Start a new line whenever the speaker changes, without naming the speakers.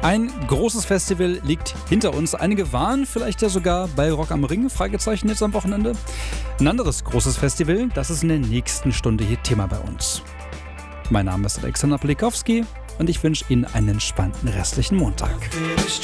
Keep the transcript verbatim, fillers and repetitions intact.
Ein großes Festival liegt hinter uns. Einige waren vielleicht ja sogar bei Rock am Ring, Fragezeichen jetzt am Wochenende. Ein anderes großes Festival, das ist in der nächsten Stunde hier Thema bei uns. Mein Name ist Alexander Polikowski und ich wünsche Ihnen einen entspannten restlichen Montag.